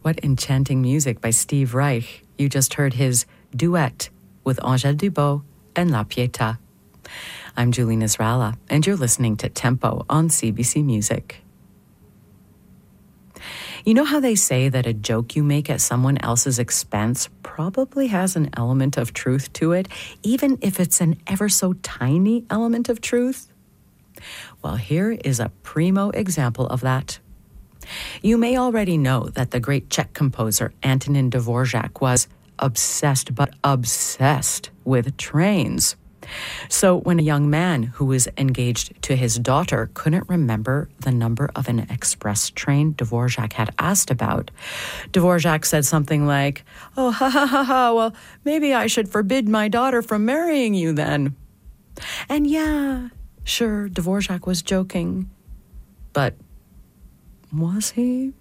What enchanting music by Steve Reich. You just heard his duet with Angèle Dubot and La Pietà. I'm Julie Nasrallah, and you're listening to Tempo on CBC Music. You know how they say that a joke you make at someone else's expense probably has an element of truth to it, even if it's an ever so tiny element of truth? Well, here is a primo example of that. You may already know that the great Czech composer Antonin Dvorak was obsessed with trains. So when a young man who was engaged to his daughter couldn't remember the number of an express train Dvorak had asked about, Dvorak said something like, "Oh, ha ha ha ha, well, maybe I should forbid my daughter from marrying you then." And yeah, sure, Dvorak was joking, but was he?